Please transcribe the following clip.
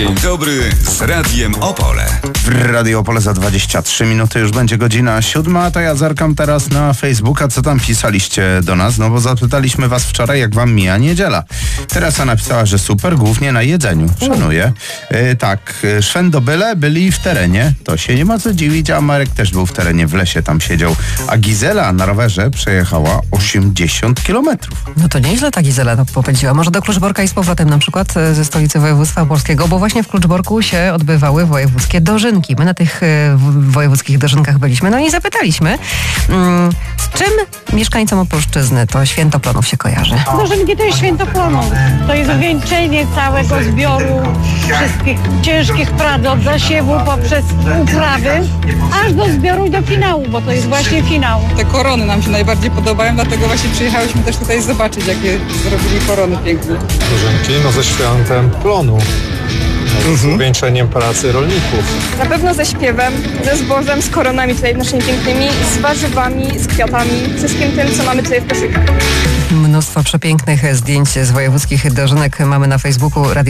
Dzień dobry z Radiem Opole. W Radio Opole za 23 minuty już będzie godzina 7, a to ja zerkam teraz na Facebooka, co tam pisaliście do nas, no bo zapytaliśmy was wczoraj, jak wam mija niedziela. Teresa napisała, że super, głównie na jedzeniu. Szanuję. Szwendobyle byli w terenie, to się nie ma co dziwić, a Marek też był w terenie, w lesie tam siedział. A Gizela na rowerze przejechała 80 kilometrów. No to nieźle ta Gizela to popędziła. Może do Kluczborka i z powrotem na przykład ze stolicy województwa opolskiego, bo właśnie w Kluczborku się odbywały wojewódzkie dożynki. My na tych wojewódzkich dożynkach byliśmy, no i zapytaliśmy, z czym mieszkańcom Opolszczyzny to święto plonów się kojarzy. Dożynki to jest święto plonów. To jest zwieńczenie całego zbioru wszystkich ciężkich prac od zasiewu poprzez uprawy, aż do zbioru i do finału, bo to jest właśnie finał. Te korony nam się najbardziej podobają, dlatego właśnie przyjechałyśmy też tutaj zobaczyć, jakie zrobili korony piękne. Dożynki, no ze świętem plonu. Z zwieńczeniem pracy rolników. Na pewno ze śpiewem, ze zbożem, z koronami tutaj naszymi pięknymi, z warzywami, z kwiatami, wszystkim tym, co mamy tutaj w koszykach. Mnóstwo przepięknych zdjęć z wojewódzkich dożynek mamy na Facebooku.